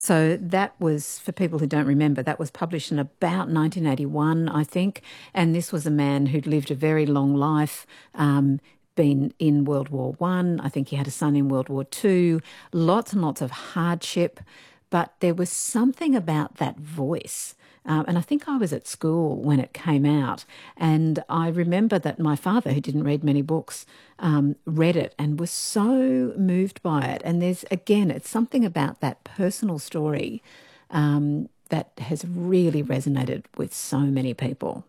So that was, for people who don't remember, that was published in about 1981, I think. And this was a man who'd lived a very long life, been in World War One. I think he had a son in World War Two, lots and lots of hardship. But there was something about that voice. And I think I was at school when it came out. And I remember that my father, who didn't read many books, read it and was so moved by it. And there's, again, it's something about that personal story that has really resonated with so many people.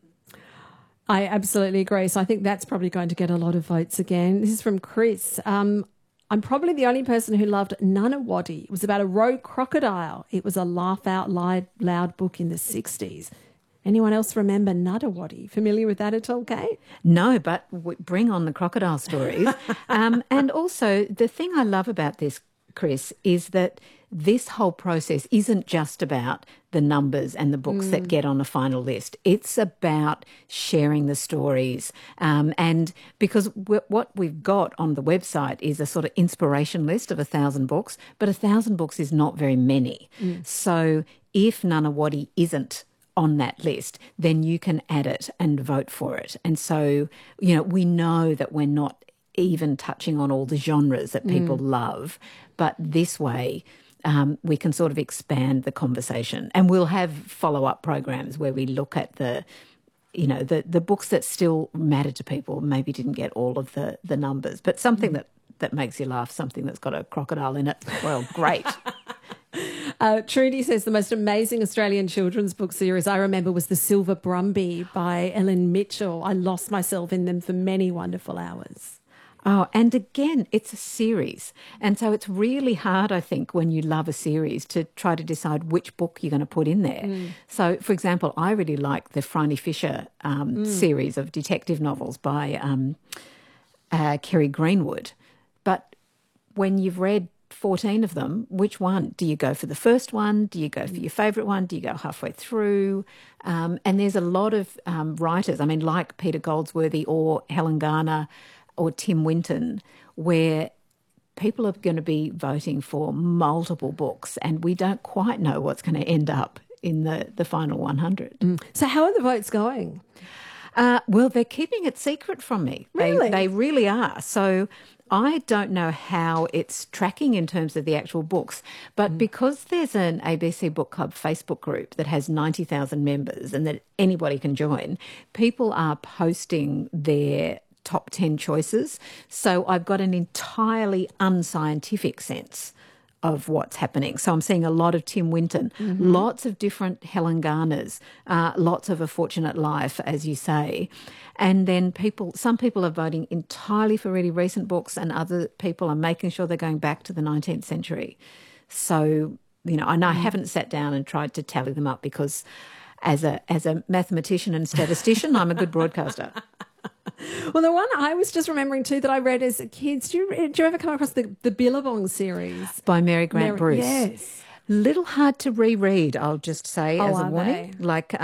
I absolutely agree. So I think that's probably going to get a lot of votes again. This is from Chris. I'm probably the only person who loved Nunawaddy. It was about a rogue crocodile. It was a laugh out loud book in the 60s. Anyone else remember Nunawaddy? Familiar with that at all, Kate? No, but bring on the crocodile stories. And also, the thing I love about this, Chris, is that this whole process isn't just about the numbers and the books that get on the final list. It's about sharing the stories. And because what we've got on the website is a sort of inspiration list of 1,000 books, but 1,000 books is not very many. So if Nunawaddy isn't on that list, then you can add it and vote for it. And so, we know that we're not even touching on all the genres that people love, but this way we can sort of expand the conversation. And we'll have follow-up programs where we look at the books that still matter to people, maybe didn't get all of the numbers, but something that makes you laugh, something that's got a crocodile in it, well, great. Trudy says the most amazing Australian children's book series I remember was The Silver Brumby by Ellen Mitchell. I lost myself in them for many wonderful hours. Oh, and again, it's a series. And so it's really hard, I think, when you love a series to try to decide which book you're going to put in there. So, for example, I really like the Phryne Fisher series of detective novels by Kerry Greenwood. But when you've read 14 of them, which one? Do you go for the first one? Do you go for your favourite one? Do you go halfway through? And there's a lot of writers, I mean, like Peter Goldsworthy or Helen Garner or Tim Winton, where people are going to be voting for multiple books and we don't quite know what's going to end up in the final 100. So how are the votes going? Well, they're keeping it secret from me. Really? They really are. So I don't know how it's tracking in terms of the actual books, but because there's an ABC Book Club Facebook group that has 90,000 members and that anybody can join, people are posting their top 10 choices. So I've got an entirely unscientific sense of what's happening. So I'm seeing a lot of Tim Winton, lots of different Helen Garners, lots of A Fortunate Life, as you say. And then some people are voting entirely for really recent books and other people are making sure they're going back to the 19th century. So, and I haven't sat down and tried to tally them up because as a mathematician and statistician, I'm a good broadcaster. Well, the one I was just remembering too that I read as kids, do you ever come across the Billabong series? By Mary Grant Bruce. Yes. Little hard to reread, I'll just say, as a warning. They? Like,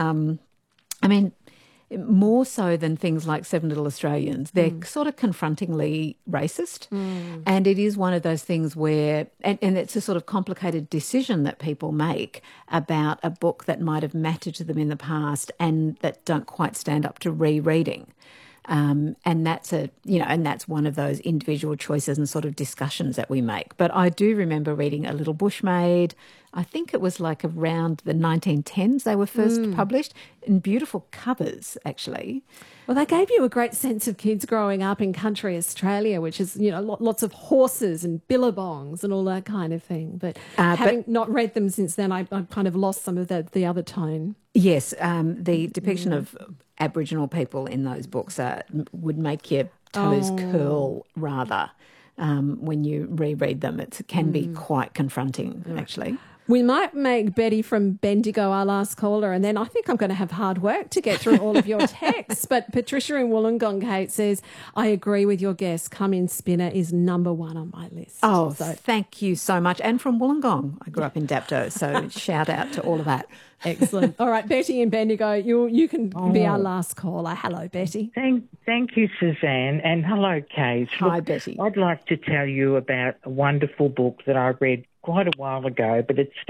more so than things like Seven Little Australians. They're sort of confrontingly racist. And it is one of those things where, and it's a sort of complicated decision that people make about a book that might have mattered to them in the past and that don't quite stand up to rereading. And that's and that's one of those individual choices and sort of discussions that we make. But I do remember reading A Little Bushmaid. I think it was like around the 1910s they were first published, in beautiful covers, actually. Well, they gave you a great sense of kids growing up in country Australia, which is, lots of horses and billabongs and all that kind of thing. But having not read them since then, I've kind of lost some of the other tone. Yes, the depiction of Aboriginal people in those books would make your toes curl rather when you reread them. It can be quite confronting, actually. We might make Betty from Bendigo our last caller, and then I think I'm going to have hard work to get through all of your texts. But Patricia in Wollongong, Kate, says, I agree with your guest. Come In Spinner is number one on my list. Oh, so thank you so much. And from Wollongong. I grew up in Dapto, so shout out to all of that. Excellent. All right, Betty in Bendigo, you can be our last caller. Hello, Betty. Thank you, Suzanne, and hello, Kate. Hi, Betty. I'd like to tell you about a wonderful book that I read quite a while ago, but it's